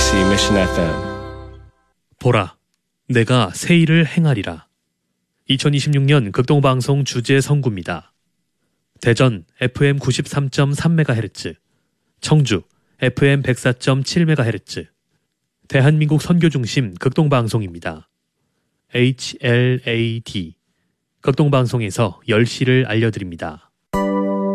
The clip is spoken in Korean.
KBOC Mission FM. 보라, 내가 새 일을 행하리라. 2026년 극동방송 주제 선구입니다. 대전 FM 93.3MHz, 청주 FM 104.7MHz, 대한민국 선교중심 극동방송입니다. HLAD, 극동방송에서 10시를 알려드립니다.